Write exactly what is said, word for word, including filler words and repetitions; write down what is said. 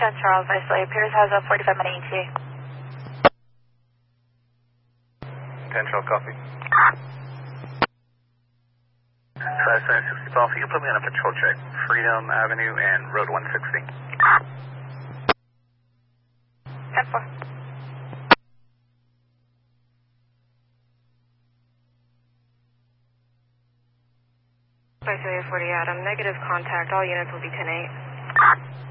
ten Charles, Isolate. Piers has a forty-five minute E T A. ten Charles, copy. five seven sixty Alpha, you put me on a patrol check. Freedom Avenue and Road one sixty. ten four. Isolate forty Adam, negative contact. All units will be ten eight.